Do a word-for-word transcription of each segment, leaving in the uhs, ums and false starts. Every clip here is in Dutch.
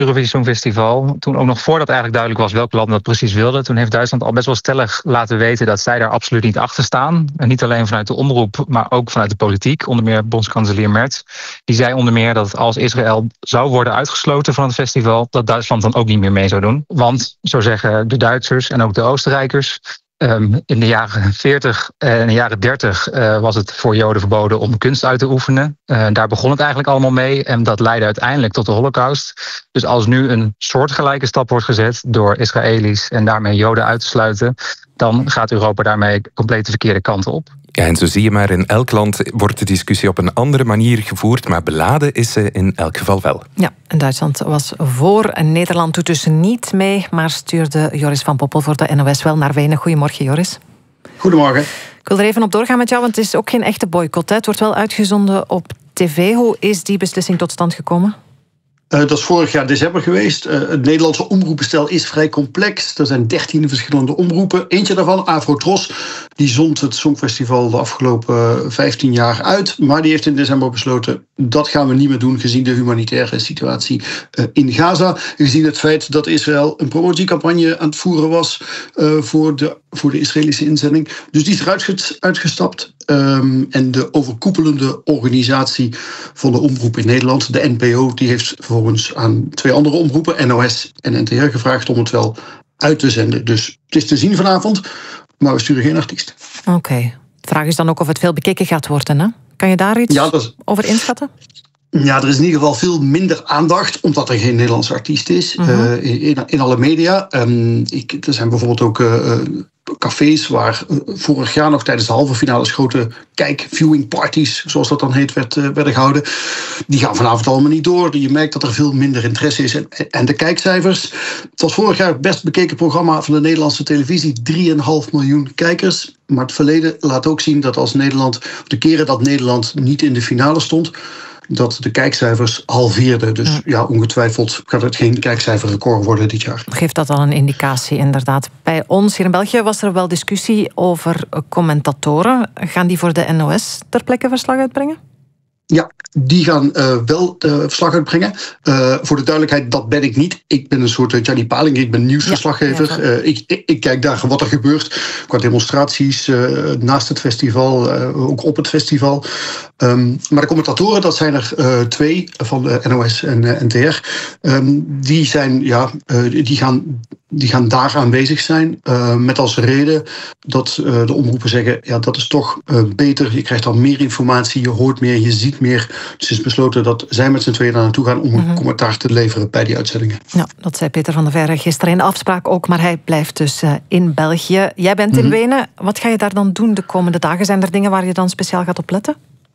Eurovisie Songfestival. Toen ook nog voordat eigenlijk duidelijk was welk land dat precies wilde. Toen heeft Duitsland al best wel stellig laten weten dat zij daar absoluut niet achter staan. En niet alleen vanuit de omroep, maar ook vanuit de politiek. Onder meer bondskanselier Merz. Die zei onder meer dat als Israël zou worden uitgesloten van het festival, dat Duitsland dan ook niet meer mee zou doen. Want, zo zeggen de Duitsers en ook de Oostenrijkers, Um, in de jaren veertig en de jaren dertig uh, was het voor Joden verboden om kunst uit te oefenen. Uh, daar begon het eigenlijk allemaal mee en dat leidde uiteindelijk tot de Holocaust. Dus als nu een soortgelijke stap wordt gezet door Israëli's en daarmee Joden uit te sluiten, dan gaat Europa daarmee compleet de verkeerde kant op. Ja, en zo zie je maar, in elk land wordt de discussie op een andere manier gevoerd, maar beladen is ze in elk geval wel. Ja, en Duitsland was voor en Nederland doet dus niet mee, maar stuurde Joris van Poppel voor de N O S wel naar Wenen. Goedemorgen, Joris. Goedemorgen. Ik wil er even op doorgaan met jou, want het is ook geen echte boycott. Hè. Het wordt wel uitgezonden op tv. Hoe is die beslissing tot stand gekomen? Uh, dat is vorig jaar december geweest. Uh, het Nederlandse omroepenstel is vrij complex. Er zijn dertien verschillende omroepen. Eentje daarvan, Afro-Tros, die zond het Songfestival de afgelopen vijftien jaar uit. Maar die heeft in december besloten, dat gaan we niet meer doen gezien de humanitaire situatie uh, in Gaza. Gezien het feit dat Israël een promotiecampagne aan het voeren was uh, voor, de, voor de Israëlische inzending. Dus die is eruit uitgestapt. Um, en de overkoepelende organisatie van de omroep in Nederland, de N P O, die heeft vervolgens aan twee andere omroepen, N O S en N T R, gevraagd om het wel uit te zenden. Dus het is te zien vanavond, maar we sturen geen artiest. Oké. Okay. De vraag is dan ook of het veel bekeken gaat worden, hè? Kan je daar iets ja, dat is... over inschatten? Ja, er is in ieder geval veel minder aandacht, omdat er geen Nederlandse artiest is uh-huh. uh, in, in alle media. Um, ik, er zijn bijvoorbeeld ook Uh, cafés waar vorig jaar nog tijdens de halve finales grote kijk-viewing parties, zoals dat dan heet, werd, uh, werden gehouden. Die gaan vanavond allemaal niet door. Je merkt dat er veel minder interesse is. En, en de kijkcijfers. Het was vorig jaar het best bekeken programma van de Nederlandse televisie. drie komma vijf miljoen kijkers. Maar het verleden laat ook zien dat als Nederland, de keren dat Nederland niet in de finale stond, dat de kijkcijfers halveerden. Dus ja. ja, ongetwijfeld gaat het geen kijkcijferrecord worden dit jaar. Geeft dat al een indicatie, inderdaad. Bij ons hier in België was er wel discussie over commentatoren. Gaan die voor de N O S ter plekke verslag uitbrengen? Ja, die gaan uh, wel uh, verslag uitbrengen. Uh, voor de duidelijkheid, dat ben ik niet. Ik ben een soort uh, Gianni Paling, ik ben nieuwsverslaggever. Ja, ja, uh, ik, ik, ik kijk daar wat er gebeurt qua demonstraties uh, naast het festival, uh, ook op het festival. Um, maar de commentatoren, dat zijn er uh, twee van de N O S en uh, N T R. Um, die, zijn, ja, uh, die, gaan, die gaan daar aanwezig zijn. Uh, met als reden dat uh, de omroepen zeggen, ja, dat is toch uh, beter. Je krijgt dan meer informatie, je hoort meer, je ziet meer. Dus het is besloten dat zij met z'n tweeën daar naartoe gaan om een mm-hmm. commentaar te leveren bij die uitzendingen. Ja, dat zei Peter van der Veire gisteren in de afspraak ook, maar hij blijft dus uh, in België. Jij bent in mm-hmm. Wenen. Wat ga je daar dan doen de komende dagen? Zijn er dingen waar je dan speciaal gaat op letten?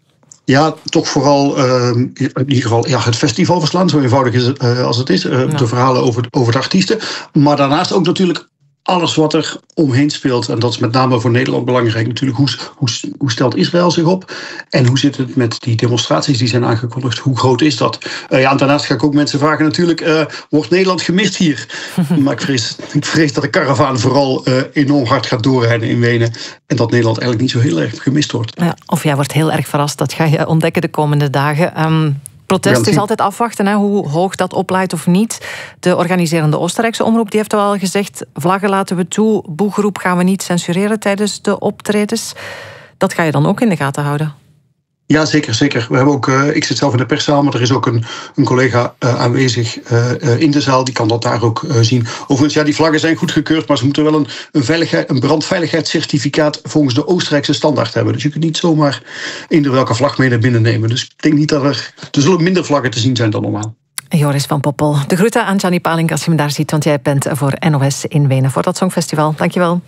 Ja, toch vooral uh, in ieder geval ja, het festival verslaan, zo eenvoudig is, uh, als het is. Uh, ja. De verhalen over, over de artiesten. Maar daarnaast ook natuurlijk alles wat er omheen speelt. En dat is met name voor Nederland belangrijk natuurlijk. Hoe, hoe, hoe stelt Israël zich op? En hoe zit het met die demonstraties die zijn aangekondigd? Hoe groot is dat? Uh, ja, en daarnaast ga ik ook mensen vragen natuurlijk, uh, wordt Nederland gemist hier? Maar ik vrees, ik vrees dat de karavaan vooral uh, enorm hard gaat doorrijden in Wenen. En dat Nederland eigenlijk niet zo heel erg gemist wordt. Ja, of jij wordt heel erg verrast. Dat ga je ontdekken de komende dagen. Um... Protest is altijd afwachten, hè, hoe hoog dat oplaait of niet. De organiserende Oostenrijkse omroep die heeft al gezegd, vlaggen laten we toe, boegeroep gaan we niet censureren tijdens de optredens. Dat ga je dan ook in de gaten houden? Ja, zeker, zeker. We hebben ook, uh, ik zit zelf in de perszaal, maar er is ook een, een collega uh, aanwezig uh, uh, in de zaal. Die kan dat daar ook uh, zien. Overigens, ja, die vlaggen zijn goedgekeurd, maar ze moeten wel een, een, veiligheid, een brandveiligheidscertificaat volgens de Oostenrijkse standaard hebben. Dus je kunt niet zomaar eender welke vlag mee naar binnen nemen. Dus ik denk niet dat er... Er zullen minder vlaggen te zien zijn dan normaal. Joris van Poppel, de groeten aan Gianni Paling als je hem daar ziet, want jij bent voor N O S in Wenen voor dat Songfestival. Dankjewel.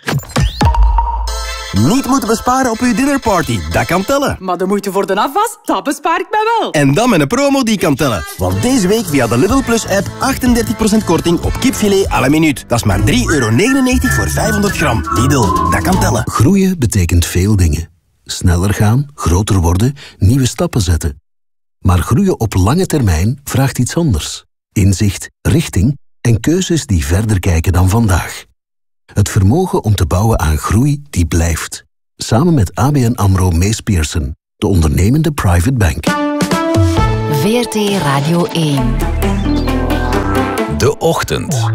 Niet moeten besparen op uw dinnerparty, dat kan tellen. Maar de moeite voor de afwas, dat bespaar ik mij wel. En dan met een promo die kan tellen. Want deze week via de Lidl Plus app achtendertig procent korting op kipfilet à la minuut. Dat is maar drie euro negenennegentig voor vijfhonderd gram. Lidl, dat kan tellen. Groeien betekent veel dingen. Sneller gaan, groter worden, nieuwe stappen zetten. Maar groeien op lange termijn vraagt iets anders. Inzicht, richting en keuzes die verder kijken dan vandaag. Het vermogen om te bouwen aan groei die blijft. Samen met A B N AMRO Mees Pierson, de ondernemende private bank. V R T Radio één. Ochtend.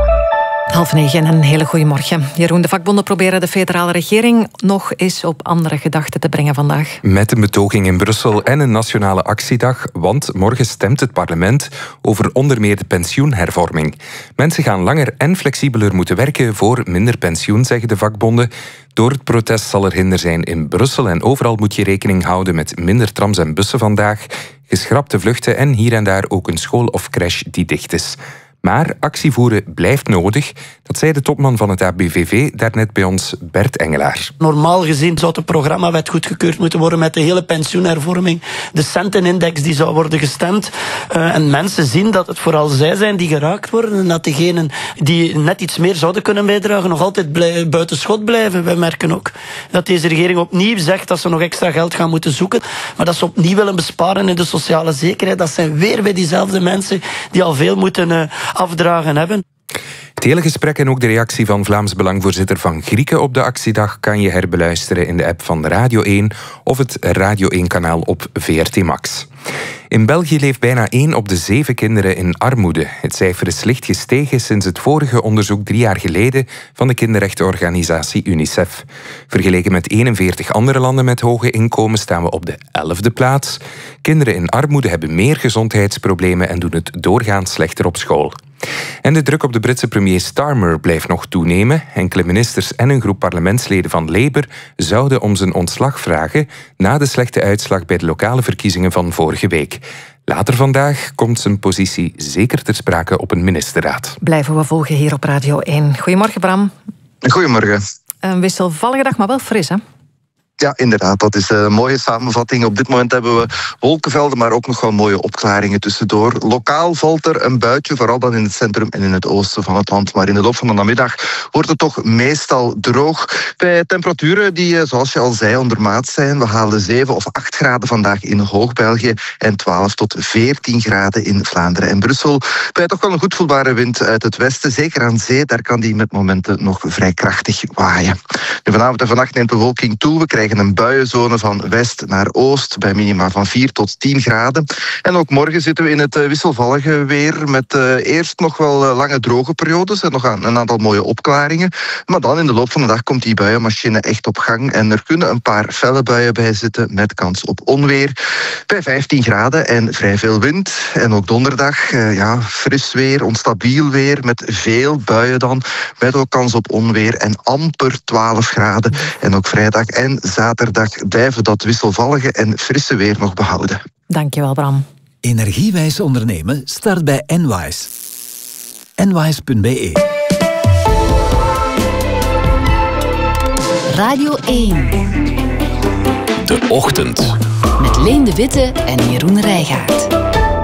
Half negen en een hele goede morgen. Jeroen, de vakbonden proberen de federale regering nog eens op andere gedachten te brengen vandaag. Met een betoging in Brussel en een nationale actiedag, want morgen stemt het parlement over onder meer de pensioenhervorming. Mensen gaan langer en flexibeler moeten werken voor minder pensioen, zeggen de vakbonden. Door het protest zal er hinder zijn in Brussel en overal moet je rekening houden met minder trams en bussen vandaag, geschrapte vluchten en hier en daar ook een school of crash die dicht is. Maar actie voeren blijft nodig. Dat zei de topman van het A B V V daarnet bij ons, Bert Engelaar. Normaal gezien zou het programmawet goedgekeurd moeten worden met de hele pensioenhervorming. De centenindex die zou worden gestemd. Uh, en mensen zien dat het vooral zij zijn die geraakt worden. En dat degenen die net iets meer zouden kunnen bijdragen nog altijd blij, buiten schot blijven. Wij merken ook dat deze regering opnieuw zegt dat ze nog extra geld gaan moeten zoeken. Maar dat ze opnieuw willen besparen in de sociale zekerheid. Dat zijn weer bij diezelfde mensen die al veel moeten uh, afdragen hebben. Het hele gesprek en ook de reactie van Vlaams Belang-voorzitter Van Grieken op de actiedag kan je herbeluisteren in de app van Radio één of het Radio één-kanaal op V R T Max. In België leeft bijna één op de zeven kinderen in armoede. Het cijfer is licht gestegen sinds het vorige onderzoek drie jaar geleden van de kinderrechtenorganisatie UNICEF. Vergeleken met eenenveertig andere landen met hoge inkomen staan we op de elfde plaats. Kinderen in armoede hebben meer gezondheidsproblemen en doen het doorgaans slechter op school. En de druk op de Britse premier Starmer blijft nog toenemen. Enkele ministers en een groep parlementsleden van Labour zouden om zijn ontslag vragen na de slechte uitslag bij de lokale verkiezingen van vorige week. Later vandaag komt zijn positie zeker ter sprake op een ministerraad. Blijven we volgen hier op Radio één. Goedemorgen, Bram. Goedemorgen. Een wisselvallige dag, maar wel fris, hè? Ja, inderdaad. Dat is een mooie samenvatting. Op dit moment hebben we wolkenvelden, maar ook nog wel mooie opklaringen tussendoor. Lokaal valt er een buitje, vooral dan in het centrum en in het oosten van het land. Maar in de loop van de namiddag wordt het toch meestal droog. Bij temperaturen die, zoals je al zei, ondermaat zijn. We halen zeven of acht graden vandaag in Hoog-België en twaalf tot veertien graden in Vlaanderen en Brussel. Bij toch wel een goed voelbare wind uit het westen. Zeker aan zee, daar kan die met momenten nog vrij krachtig waaien. Nu, vanavond en vannacht neemt bewolking toe. We krijgen een buienzone van west naar oost bij minima van vier tot tien graden. En ook morgen zitten we in het wisselvallige weer met uh, eerst nog wel uh, lange droge periodes en nog een aantal mooie opklaringen. Maar dan in de loop van de dag komt die buienmachine echt op gang en er kunnen een paar felle buien bij zitten met kans op onweer. Bij vijftien graden en vrij veel wind. En ook donderdag, uh, ja, fris weer, onstabiel weer met veel buien dan. Met ook kans op onweer en amper twaalf graden. En ook vrijdag en zaterdag blijven dat wisselvallige en frisse weer nog behouden. Dankjewel, Bram. Energiewijs ondernemen start bij Enwise. Enwise punt b e. Radio één. De Ochtend. Met Leen de Witte en Jeroen Rijgaard.